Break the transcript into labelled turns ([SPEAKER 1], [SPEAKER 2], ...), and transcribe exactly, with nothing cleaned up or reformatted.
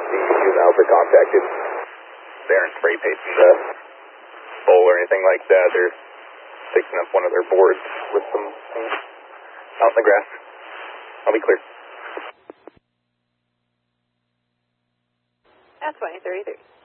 [SPEAKER 1] the juveniles are contacted. They aren't spray painting the bowl or anything like that. They're fixing up one of their boards with some things out in the grass. I'll be clear.
[SPEAKER 2] That's twenty thirty-three.